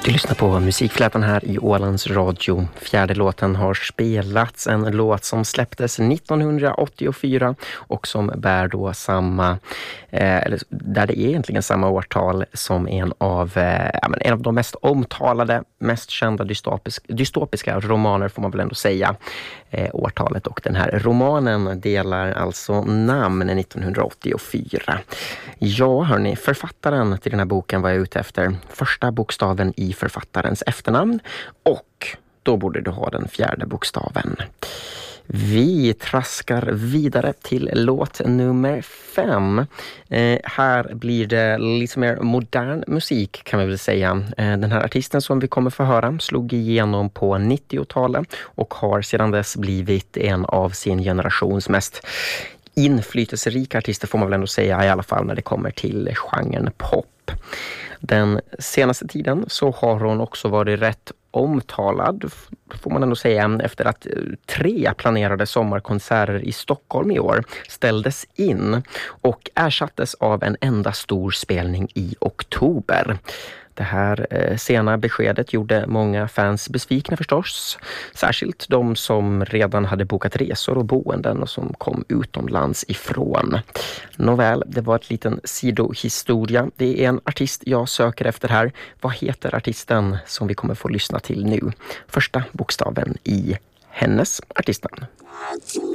Du lyssnar på Musikflätan här i Ålands Radio. Fjärde låten har spelats, en låt som släpptes 1984 och som bär då samma, eller där det är egentligen samma årtal som en av de mest omtalade, mest kända dystopiska romaner får man väl ändå säga. Årtalet och den här romanen delar alltså namn 1984. Ja hörni, författaren till den här boken var jag ute efter. Första bokstaven i författarens efternamn och då borde du ha den fjärde bokstaven. Vi traskar vidare till låt nummer 5. Här blir det lite mer modern musik kan vi väl säga. Den här artisten som vi kommer få höra slog igenom på 90-talet och har sedan dess blivit en av sin generations mest inflytelserika artister får man väl ändå säga, i alla fall när det kommer till genren pop. Den senaste tiden så har hon också varit rätt omtalad får man ändå säga efter att 3 planerade sommarkonserter i Stockholm i år ställdes in och ersattes av en enda stor spelning i oktober. Det här sena beskedet gjorde många fans besvikna förstås. Särskilt de som redan hade bokat resor och boenden och som kom utomlands ifrån. Nåväl, det var ett liten sidohistoria. Det är en artist jag söker efter här. Vad heter artisten som vi kommer få lyssna till nu? Första bokstaven i hennes artistnamn.